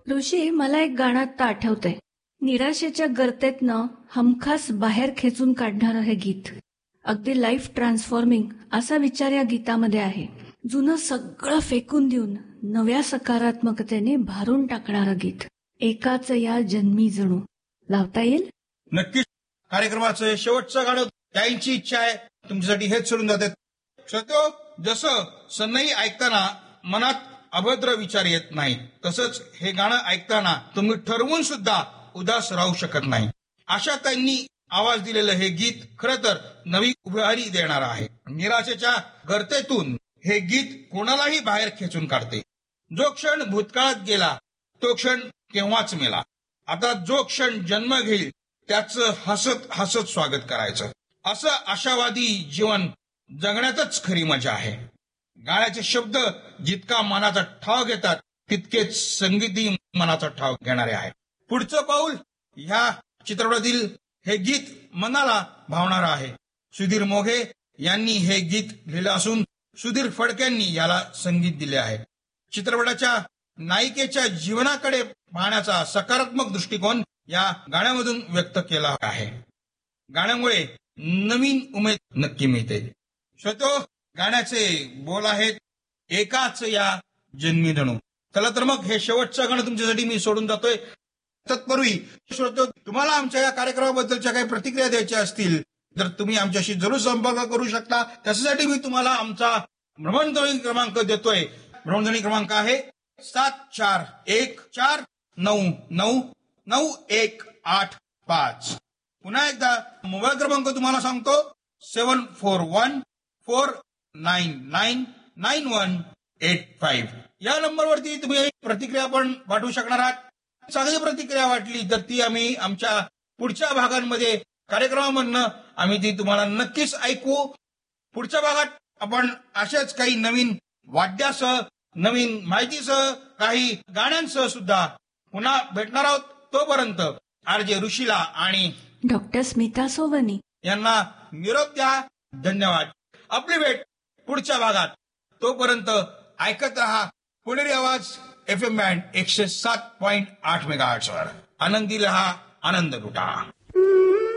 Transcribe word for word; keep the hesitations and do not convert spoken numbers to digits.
ऋषी, मला एक गाणं आत्ता आठवतंय. निराशेच्या गर्तेतनं हमखास बाहेर खेचून काढणारं हे गीत. अगदी लाईफ ट्रान्सफॉर्मिंग असा विचार या गीतामध्ये आहे. जुनं सगळं फेकून देऊन नव्या सकारात्मकतेने भारून टाकणारं गीत. एकाच या जन्मी जणू. लावता येईल? नक्कीच. कार्यक्रमाचं शेवटचं गाणं त्यांची इच्छा आहे, तुमच्यासाठी हेच सोडून जातात. श्रोतो, जसं सन्नाई ऐकताना मनात अभद्र विचार येत नाही, तसंच हे गाणं ऐकताना तुम्ही ठरवून सुद्धा उदास राहू शकत नाही. अशा त्यांनी आवाज दिलेलं हे गीत खरं तर नवी उभारी देणार आहे. निराशेच्या गर्तेतून हे गीत कोणालाही बाहेर खेचून काढते. जो क्षण भूतकाळात गेला तो क्षण केव्हाच मेला. आता जो क्षण जन्म घेईल त्याचं हसत हसत स्वागत करायचं. असं आशावादी जीवन जगण्यातच खरी मजा आहे. गाण्याचे शब्द जितका मनाचा ठाव घेतात तितकेच संगीतही मनाचा ठाव घेणारे आहे. पुढचं पाऊल ह्या चित्रपटातील हे गीत मनाला भावणारं आहे. सुधीर मोघे यांनी हे गीत लिहिलं असून सुधीर फडक्यांनी याला संगीत दिले आहे. चित्रपटाच्या नायिकेच्या जीवनाकडे पाहण्याचा सकारात्मक दृष्टिकोन या गाण्यामधून व्यक्त केला आहे. गाण्यामुळे नवीन उमेद नक्की मिळते. श्रोतो, गाण्याचे बोल आहेत, एकाच या जन्मी जणू. चला तर मग हे शेवटचं गाणं तुमच्यासाठी मी सोडून जातोय. तत्पूर्वी श्रोतो, तुम्हाला आमच्या या कार्यक्रमाबद्दलच्या काही प्रतिक्रिया द्यायच्या असतील तर तुम्ही आमच्याशी जरूर संपर्क करू शकता. त्यासाठी मी तुम्हाला आमचा भ्रमणध्वनी क्रमांक देतोय. भ्रमणध्वनी क्रमांक आहे सात चार एक चार नऊ नऊ नऊ एक आठ पाच. पुन्हा एकदा मोबाईल क्रमांक तुम्हाला सांगतो, सेवन four one four nine nine nine one eight five. या नंबरवरती तुम्ही प्रतिक्रिया पण पाठवू शकणार आहात. चांगली प्रतिक्रिया वाटली तर ती आम्ही आमच्या पुढच्या भागांमध्ये कार्यक्रमामधनं आम्ही ती तुम्हाला नक्कीच ऐकू. पुढच्या भागात आपण अशाच काही नवीन वाद्यासह, नवीन माहितीसह, काही गाण्यांसह सुद्धा पुन्हा भेटणार आहोत. तोपर्यंत आर जे ऋषीला आणि डॉक्टर स्मिता सोवनी यांना निरोप द्या. धन्यवाद. आपली भेट पुढच्या भागात. तोपर्यंत ऐकत रहा पुणेरी आवाज एफ एम बँड एकशे सात पॉइंट आठ मेगाहर्ट्झवर. आनंदी रहा, आनंद लुटा.